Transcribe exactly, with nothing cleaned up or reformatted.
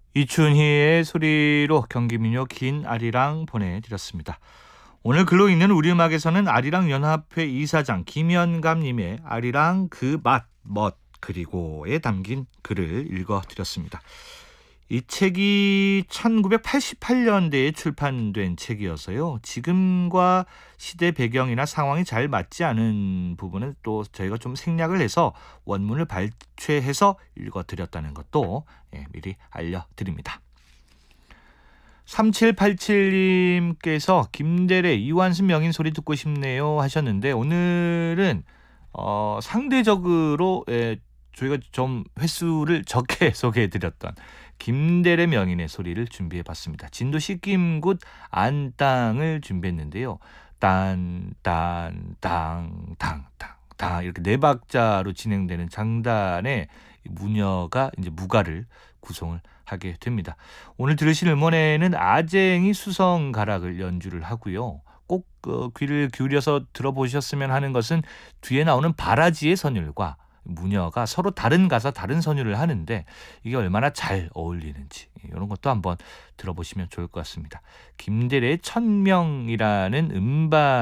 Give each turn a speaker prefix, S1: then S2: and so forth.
S1: 이춘희의 소리로 경기민요 긴 아리랑 보내드렸습니다. 오늘 글로 읽는 우리음악에서는 아리랑 연합회 이사장 김연감님의 아리랑 그 맛, 멋, 그리고에 담긴 글을 읽어드렸습니다. 이 책이 천구백팔십팔 년대에 출판된 책이어서요. 지금과 시대 배경이나 상황이 잘 맞지 않은 부분은 또 저희가 좀 생략을 해서 원문을 발췌해서 읽어드렸다는 것도 예, 미리 알려드립니다. 삼칠팔칠님께서 김대래 이완순 명인 소리 듣고 싶네요 하셨는데 오늘은 어, 상대적으로 예, 저희가 좀 횟수를 적게 소개해드렸던 김대래 명인의 소리를 준비해봤습니다. 진도 시김굿 안땅을 준비했는데요. 딴, 딴, 땅, 땅, 땅, 땅 이렇게 네 박자로 진행되는 장단의 무녀가 이제 무가를 구성을 하게 됩니다. 오늘 들으실 음원에는 아쟁이 수성 가락을 연주를 하고요. 꼭 어, 귀를 기울여서 들어보셨으면 하는 것은 뒤에 나오는 바라지의 선율과 무녀가 서로 다른 가사 다른 선율을 하는데 이게 얼마나 잘 어울리는지 이런 것도 한번 들어보시면 좋을 것 같습니다. 김대래의 천명이라는 음반